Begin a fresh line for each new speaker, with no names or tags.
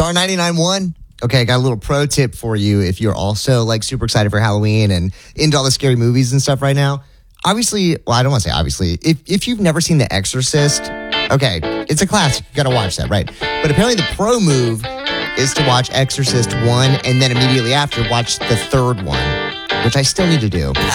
Star 99.1. Okay, I got a little pro tip for you if you're also like super excited for Halloween and into all the scary movies and stuff right now. Obviously, well, I don't want to say obviously. If you've never seen The Exorcist, okay, it's a classic. You got to watch that, right? But apparently the pro move is to watch Exorcist 1 and then immediately after watch the third one, which I still need to do.